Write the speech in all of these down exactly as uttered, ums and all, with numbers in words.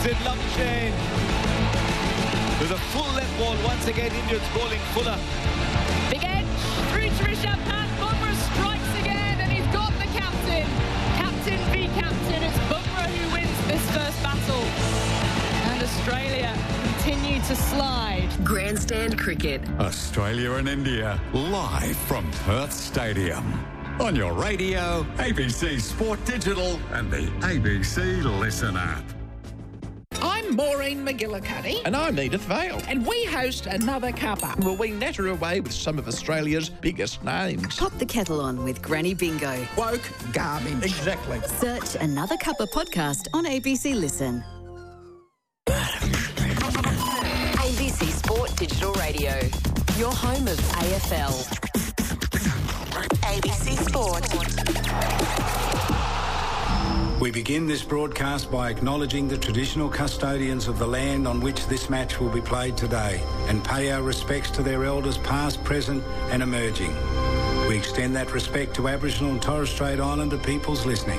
Sid Lumshain with a full left ball. Once again, Indians bowling Fuller. Big edge through to Rishabh Pant. Bumrah strikes again, and he's got the captain. Captain v captain. It's Bumrah who wins this first battle. And Australia continue to slide. Grandstand cricket. Australia and India, live from Perth Stadium. On your radio, A B C Sport Digital and the A B C Listen app. I'm Maureen McGillicuddy. And I'm Edith Vale. And we host Another Cuppa. Well, we natter away with some of Australia's biggest names. Pop the kettle on with Granny Bingo. Woke garbage. Exactly. Search Another Cuppa podcast on A B C Listen. A B C Sport Digital Radio. Your home of A F L. A B C Sport. We begin this broadcast by acknowledging the traditional custodians of the land on which this match will be played today and pay our respects to their elders past, present and emerging. We extend that respect to Aboriginal and Torres Strait Islander peoples listening.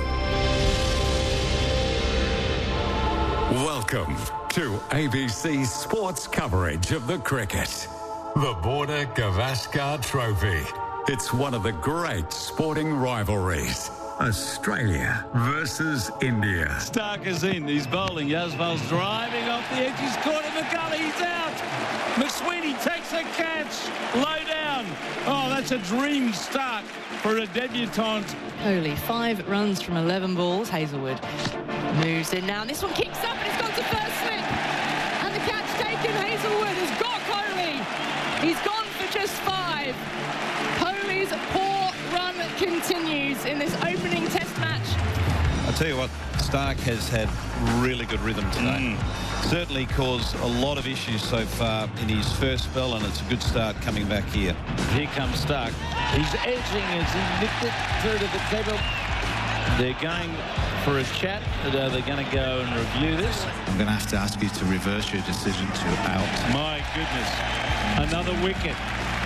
Welcome to A B C Sports coverage of the cricket. The Border Gavaskar Trophy. It's one of the great sporting rivalries. Australia versus India. Stark is in. He's bowling. Yasval's driving off the edge. He's caught in the gully. He's out. McSweeney takes a catch. Low down. Oh, that's a dream start for a debutante. Kohli, five runs from eleven balls. Hazelwood moves in now. And this one kicks up and it's gone to first slip. And the catch taken. Hazelwood has got Kohli. He's gone for just five. Kohli's poor run continues in this opening test match. I'll tell you what, Stark has had really good rhythm today. Mm. Certainly caused a lot of issues so far in his first spell, and it's a good start coming back here. Here comes Stark. He's edging as he nicked it through to the table. They're going for a chat. Are they going to go and review this? I'm going to have to ask you to reverse your decision to out. My goodness. Another wicket.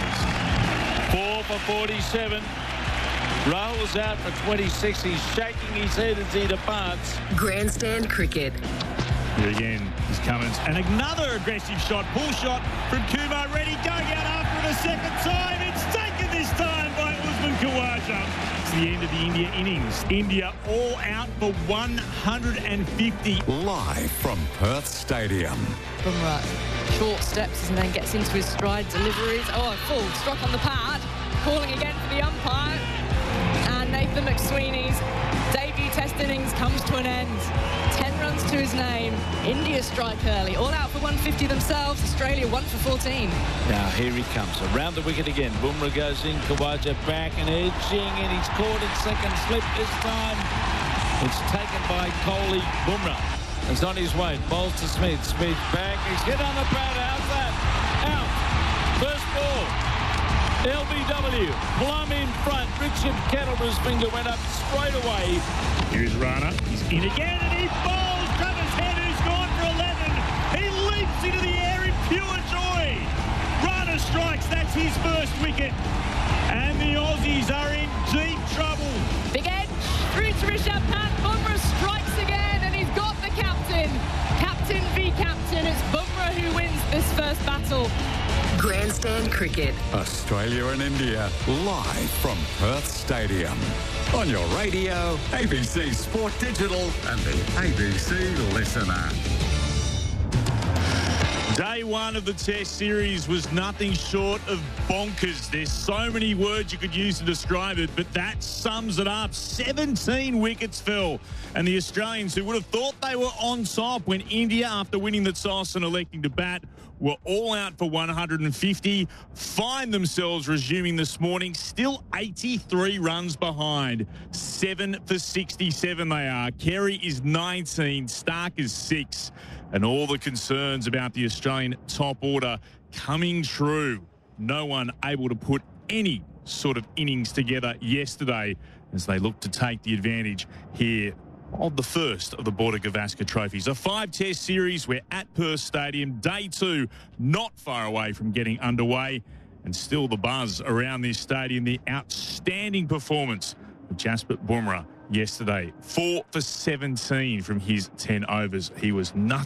Four for forty-seven. Rahul's out for twenty-six. He's shaking his head as he departs. Grandstand cricket. Here again is Cummins. And another aggressive shot. Pull shot from Kumar Reddy. Going out after it a second time. It's taken this time by Usman Khawaja. It's the end of the India innings. India all out for one hundred fifty. Live from Perth Stadium. Bumrah short steps and then gets into his stride deliveries. Oh, full struck on the pad. Calling again for the umpire. And Nathan McSweeney's debut test innings comes to an end. Ten runs to his name. India strike early. All out for one hundred fifty themselves. Australia one for fourteen. Now here he comes. Around the wicket again. Bumrah goes in. Khawaja back and edging. And he's caught in second slip this time. It's taken by Kohli. Bumrah is on his way. Bowls to Smith. Smith back. He's hit on the pad. How's that? Out. First ball. L B W, plumb in front. Richard Kettleman's finger went up straight away. Here's Rana. He's in again and he bowls. Travis Head, who's gone for eleven. He leaps into the air in pure joy. Rana strikes. That's his first wicket. And the Aussies are in deep trouble. Big edge through to Rishabh Pant. Bumrah strikes again and he's got the captain. Captain v captain. It's Bumrah who wins this first battle. Grandstand cricket. Australia and India, live from Perth Stadium. On your radio, A B C Sport Digital and the A B C Listen app. Day one of the Test series was nothing short of bonkers. There's so many words you could use to describe it, but that sums it up. seventeen wickets fell, and the Australians, who would have thought they were on top when India, after winning the toss and electing to bat, were all out for one hundred fifty, find themselves resuming this morning, still eighty-three runs behind. seven for sixty-seven they are. Carey is nineteen, Stark is six. And all the concerns about the Australian top order coming true. No one able to put any sort of innings together yesterday as they look to take the advantage here of the first of the Border Gavaskar trophies. A five-test series. We're at Perth Stadium. Day two, not far away from getting underway. And still the buzz around this stadium. The outstanding performance of Jasprit Bumrah yesterday. Four for seventeen from his ten overs. He was nothing